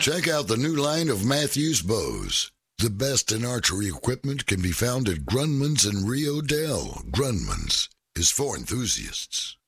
Check out the new line of Matthews bows. The best in archery equipment can be found at Grunman's in Rio Dell. Grunman's is for enthusiasts.